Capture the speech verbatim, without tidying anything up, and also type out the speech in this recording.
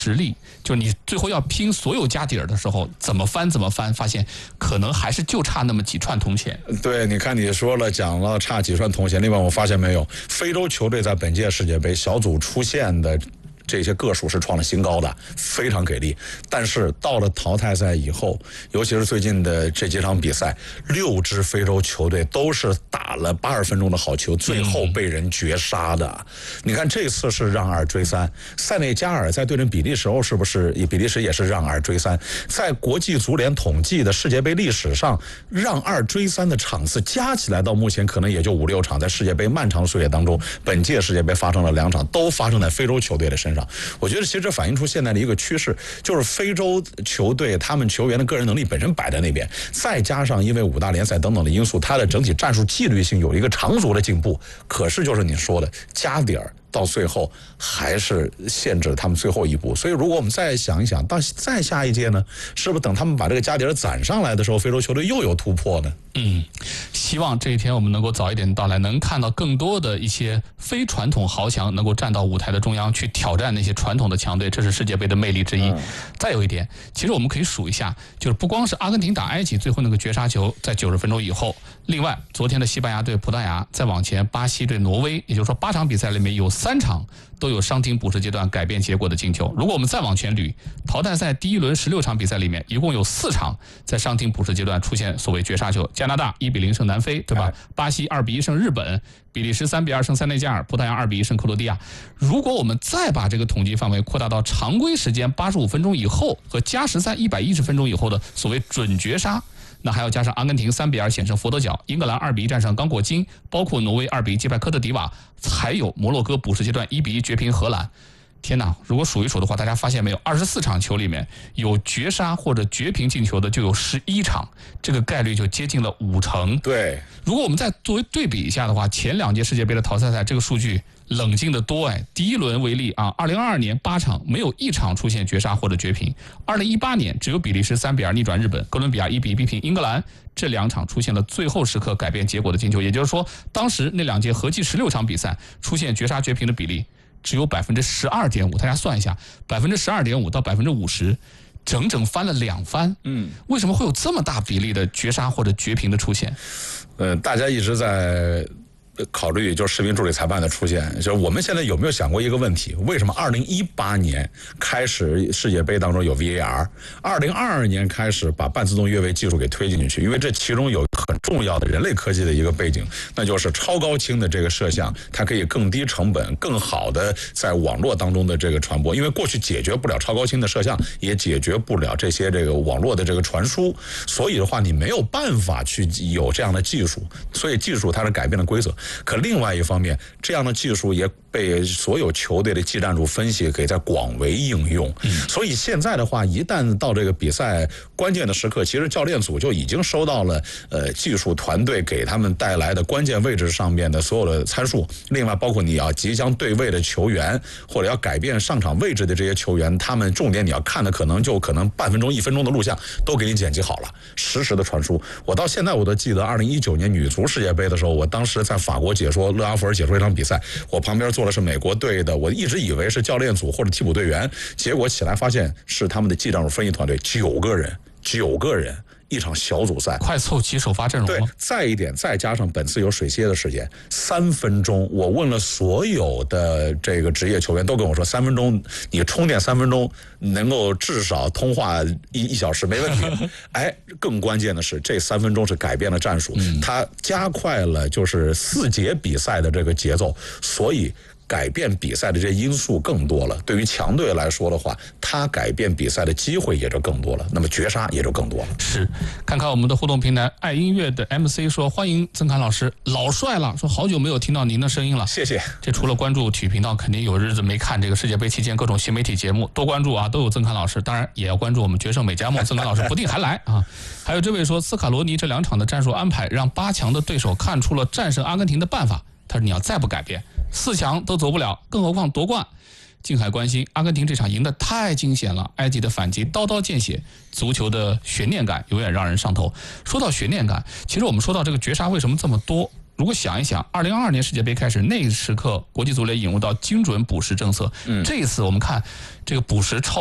实力，就你最后要拼所有家底儿的时候，怎么翻怎么翻，发现可能还是就差那么几串铜钱。 对，你看你说了讲了差几串铜钱，另外我发现没有，非洲球队在本届世界杯小组出现的这些个数是创了新高的，非常给力。但是到了淘汰赛以后，尤其是最近的这几场比赛，六支非洲球队都是打了八十分钟的好球，最后被人绝杀的。嗯、你看这次是让二追三，塞内加尔在对阵比利时后是不是比利时也是让二追三？在国际足联统计的世界杯历史上，让二追三的场次加起来到目前可能也就五六场，在世界杯漫长岁月当中，本届世界杯发生了两场，都发生在非洲球队的身上。我觉得其实这反映出现在的一个趋势，就是非洲球队他们球员的个人能力本身摆在那边，再加上因为五大联赛等等的因素，他的整体战术纪律性有一个长足的进步。可是就是你说的加点儿，到最后还是限制他们最后一步。所以如果我们再想一想，到再下一届呢，是不是等他们把这个加点攒上来的时候，非洲球队又有突破呢？ 嗯，希望这一天我们能够早一点到来，能看到更多的一些非传统豪强能够站到舞台的中央去挑战那些传统的强队，这是世界杯的魅力之一。嗯、再有一点，其实我们可以数一下，就是不光是阿根廷打埃及最后那个绝杀球在九十分钟以后，另外昨天的西班牙对葡萄牙，再往前巴西对挪威，也就是说八场比赛里面有三场都有伤停补时阶段改变结果的进球。如果我们再往前捋，淘汰赛第一轮十六场比赛里面，一共有四场在伤停补时阶段出现所谓绝杀球。加拿大一比零胜南非，对吧？巴西二比一胜日本，比利时三比二胜塞内加尔，葡萄牙二比一胜克罗地亚。如果我们再把这个统计范围扩大到常规时间八十五分钟以后和加时赛一百一十分钟以后的所谓准绝杀，那还要加上阿根廷三比二险胜佛得角，英格兰二比一战胜刚果金，包括挪威二比一击败科特迪瓦，还有摩洛哥补时阶段一比一绝平荷兰。天哪！如果数一数的话，大家发现没有？二十四场球里面有绝杀或者绝平进球的就有十一场，这个概率就接近了五成。 对， 如果我们再作为对比一下的话，前两届世界杯的淘汰赛这个数据冷静的多哎。第一轮为例啊，二零二二年八场没有一场出现绝杀或者绝平，二零一八年只有比利时三比二逆转日本，哥伦比亚一比一逼平英格兰，这两场出现了最后时刻改变结果的进球。也就是说，当时那两届合计十六场比赛出现绝杀绝平的比例只有百分之十二点五，大家算一下，百分之十二点五到百分之五十，整整翻了两番。嗯，为什么会有这么大比例的绝杀或者绝平的出现？ 呃，大家一直在考虑就是视频助理裁判的出现，就是我们现在有没有想过一个问题？为什么二零一八年开始世界杯当中有 V A R， 二零二二年开始把半自动越位技术给推进去？因为这其中有很重要的人类科技的一个背景，那就是超高清的这个摄像，它可以更低成本、更好的在网络当中的这个传播。因为过去解决不了超高清的摄像，也解决不了这些这个网络的这个传输，所以的话你没有办法去有这样的技术，所以技术它是改变了规则。可另外一方面，这样的技术也被所有球队的技战术分析给在广为应用。嗯、所以现在的话，一旦到这个比赛关键的时刻，其实教练组就已经收到了呃技术团队给他们带来的关键位置上面的所有的参数。另外，包括你要即将对位的球员，或者要改变上场位置的这些球员，他们重点你要看的可能就可能半分钟、一分钟的录像都给你剪辑好了，实时的传输。我到现在我都记得，二零一九年女足世界杯的时候，我当时在法国解说勒阿弗尔解说一场比赛，我旁边坐的是美国队的，我一直以为是教练组或者替补队员，结果起来发现是他们的技战术分析团队，九个人，九个人。一场小组赛， 快凑齐首发阵容。 对，再一点，再加上本次有水歇的时间，三分钟。我问了所有的这个职业球员，都跟我说，三分钟你充电三分钟，能够至少通话一一小时没问题。哎，更关键的是，这三分钟是改变了战术，嗯、它加快了就是四节比赛的这个节奏，所以改变比赛的这些因素更多了。对于强队来说的话，他改变比赛的机会也就更多了，那么绝杀也就更多了。 是，看看我们的互动平台，爱音乐的 M C 说，欢迎曾侃老师，老帅了，说好久没有听到您的声音了。 谢谢。 这除了关注体育频道，肯定有日子没看这个世界杯期间各种新媒体节目，多关注啊，都有曾侃老师。当然也要关注我们决胜美加梦，曾侃老师不定还来啊。还有这位说，斯卡罗尼这两场的战术安排，让八强的对手看出了战胜阿根廷的办法。他说你要再不改变，四强都走不了，更何况夺冠。静海关心，阿根廷这场赢得太惊险了，埃及的反击刀刀见血，足球的悬念感永远让人上头。说到悬念感，其实我们说到这个绝杀为什么这么多， 如果想一想，二零二二年世界杯开始，那个时刻国际足联引入到精准补时政策，嗯，这一次我们看这个补时超。